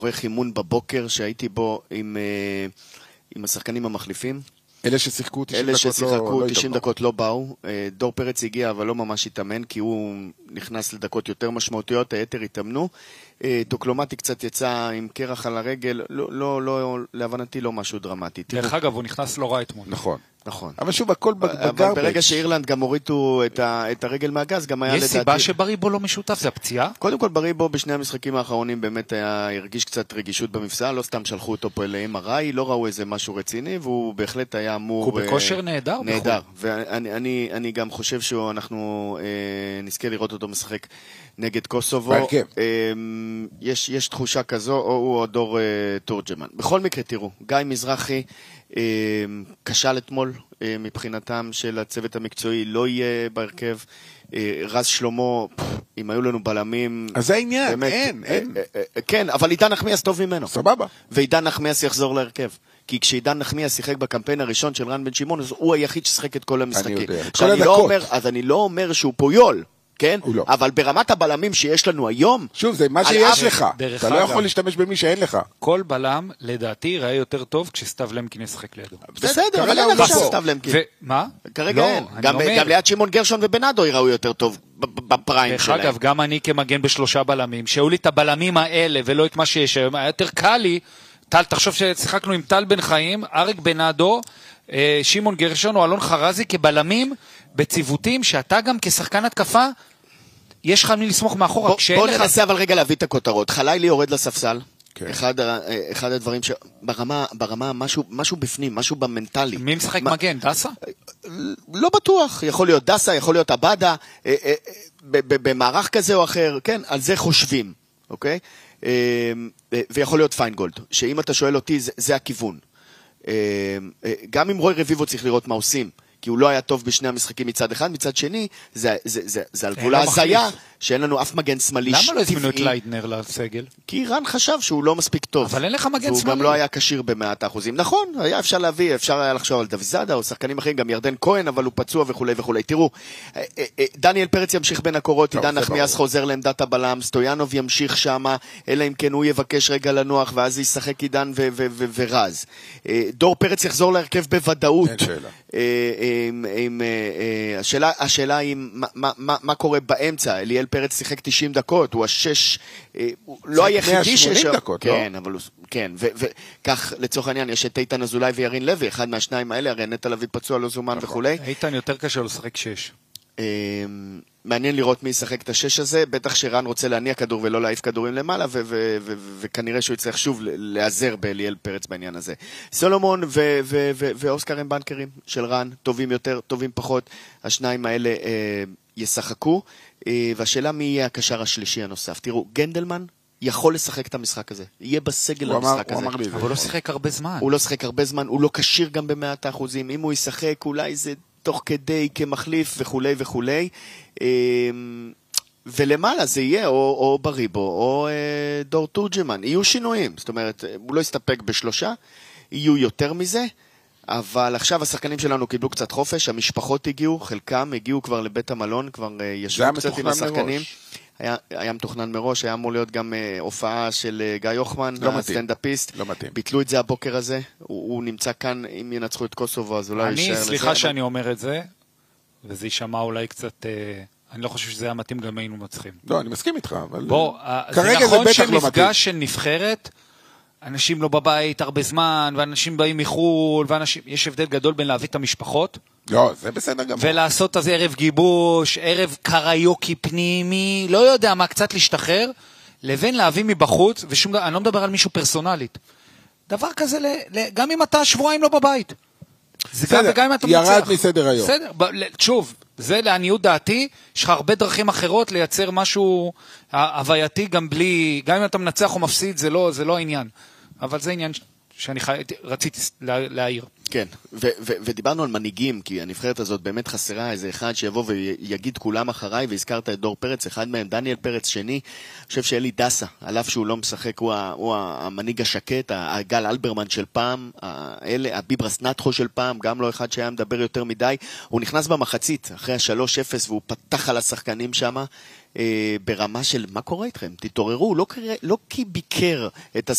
עורך אימון בבוקר שהייתי בו עם השחקנים המחליפים. אלה ששיחקו 90 אלה דקות ששיחקו לא 90 דקות לא באו. דור פרץ הגיע אבל לא ממש התאמן כי הוא נכנס לדקות יותר משמעותיות, היתר התאמנו. טוקלומטי קצת יצא עם קרח על הרגל, לא, להבנתי לא משהו דרמטי. דרך אגב, הוא נכנס לא רע אתמול. נכון. נכון. אבל שוב, הכל בגרבג'. אבל ברגע שאירלנד גם הורידו את הרגל מהגז, גם היה יש לדעתי... סיבה שבריבו לא משותף, זה הפציעה? קודם כל בריבו בשני המשחקים האחרונים באמת הרגיש קצת רגישות במפסע, לא סתם שלחו אותו פה ל-MRI, לא ראו איזה משהו רציני, והוא בהחלט היה אמור... הוא בכושר נהדר. נהדר, ואני גם חושב שאנחנו נזכה לראות אותו משחק נגד קוסובו. יש תחושה כזו, או דור תורג'מן. בכל מקרה, תראו, גיא מזרחי כשל אתמול מבחינתם של הצוות המקצועי, לא יהיה בהרכב. רז שלמה, אם היו לנו בלמים... אז זה העניין, אין. כן, אבל עידן נחמיאס טוב ממנו. סבבה. ועידן נחמיאס יחזור להרכב. כי כשעידן נחמיאס שיחק בקמפיין הראשון של רן בן שמעון, הוא היחיד ששחק את כל המשחקים. אז אני לא אומר שהוא פויול, כן? לא. אבל ברמת הבלמים שיש לנו היום... שוב, זה מה שיש לך. אתה לא יכול להשתמש במי שאין לך. כל בלם, לדעתי, ראה יותר טוב כשסטב למקין ישחק לידו. בסדר, אבל אין עכשיו סטב למקין. מה? כרגע אין. גם ליד שמעון גרשון ובנאדו יראו יותר טוב בפריים שלהם. דרך אגב, גם אני כמגן בשלושה בלמים, שהיו לי את הבלמים האלה ולא את מה שיש היום, היה יותר קל לי. טל, תחשוב ששיחקנו עם טל בן חיים, אריק בנאדו, שמעון גרשון או אלון חרזי כבלמים בציוותים שאתה גם כשחקן התקפה יש לך מי לסמוך מאחורה. בוא נחסה אבל רגע להביא את הכותרות. חלילי יורד לספסל. אחד הדברים שברמה משהו בפנים, משהו במנטלי. מי משחק מגן? דסה? לא בטוח. יכול להיות דסה, יכול להיות אבדה, במערך כזה או אחר. כן, על זה חושבים. אוקיי? ויכול להיות פיינגולד. שאם אתה שואל אותי, זה הכיוון. גם אם רוי רביבו צריך לראות מה עושים. כי הוא לא היה טוב בשני המשחקים מצד אחד, מצד שני, זה על גבול ההזיה, שאין לנו אף מגן שמאלי למה לא הזמינו את ליידנר לסגל? כי רן חשב שהוא לא מספיק טוב. אבל אין לך מגן שמאלי. והוא גם לא היה קשיר ב100%. נכון, היה אפשר להביא, אפשר היה לחשוב על דויזאדה או שחקנים אחרים, גם ירדן כהן, אבל הוא פצוע וכו' וכו'. תראו, דניאל פרץ ימשיך בין הקורות, עידן נחמיאס חוזר לעמדת הבלם, סטויאנוב ימשיך שמה, אלא אם כן הוא יבקש רגע לנוח, ואז ישחק עידן ורז. דור פרץ יחזור להרכב בוודאות. השאלה היא מה קורה באמצע. אליאל פרץ שיחק 90 דקות, הוא השש, לא היחידי שיש... כן, אבל כן, וכך לצורך העניין יש את איתן אזולאי וירין לוי, אחד מהשניים האלה, הרי נטע לביא פצוע לא זומן וכו'. איתן יותר קשה לשחק 6. מעניין לראות מי ישחק את השש הזה, בטח שרן רוצה להניע כדור ולא להעיף כדורים למעלה, וכנראה שהוא יצטרך שוב לעזר באליאל פרץ בעניין הזה. סולומון ואוסקר הם בנקרים של רן, טובים יותר, טובים פחות, השניים האלה ישחקו, והשאלה מי יהיה הקשר השלישי הנוסף. תראו, גנדלמן יכול לשחק את המשחק הזה, יהיה בסגל למשחק הזה. אבל הוא לא שחק הרבה זמן. הוא לא שחק הרבה זמן, הוא לא קשיר גם ב100%, אם הוא ישחק אולי זה תוך כדי כמחליף וכו' וכו'. ולמעלה זה יהיה או בריבו או דור תורג'מן, יהיו שינויים, זאת אומרת, הוא לא יסתפק בשלושה, יהיו יותר מזה, אבל עכשיו השחקנים שלנו קיבלו קצת חופש, המשפחות הגיעו, חלקם הגיעו כבר לבית המלון, כבר ישבו קצת עם השחקנים. היה מתוכנן מראש, היה אמור להיות גם הופעה של גיא יוחמן, הסטנדאפיסט. ביטלו את זה הבוקר הזה, הוא נמצא כאן, אם ינצחו את קוסובו, אז אולי יישאר לזה. סליחה שאני אומר את זה, וזה יישמע אולי קצת, אני לא חושב שזה היה מתאים גם היינו מצחים. לא, אני מסכים איתך, אבל... בוא, זה נכון שמפגש של נבחרת, אנשים לא בבית הרבה זמן, ואנשים באים מחול, יש הבדל גדול בין להביא את המשפחות, לא, זה בסדר גם. ולעשות אז ערב גיבוש, ערב קריוקי פנימי, לא יודע מה, קצת להשתחרר, לבין להביא מבחוץ, אני לא מדבר על מישהו פרסונלית. דבר כזה, גם אם אתה שבועיים לא בבית. בסדר, ירד מסדר היום. בסדר, שוב, זה לעניות דעתי, יש לך הרבה דרכים אחרות לייצר משהו הווייתי, גם אם אתה מנצח או מפסיד, זה לא העניין. אבל זה עניין שאני רציתי להעיר. כן, ודיברנו על מנהיגים, כי הנבחרת הזאת באמת חסרה איזה אחד שיבוא ויגיד כולם אחריי, והזכרת את דור פרץ, אחד מהם, דניאל פרץ שני, אני חושב שאלי דסה, על אף שהוא לא משחק, הוא המנהיג השקט, הגל אלברמן של פעם, הביברס נטחו של פעם, גם לא אחד שהיה מדבר יותר מדי, הוא נכנס במחצית, אחרי ה3-0, והוא פתח על השחקנים שם, ברמה של מה קורה איתכם? תתעוררו, לא כי ביקר את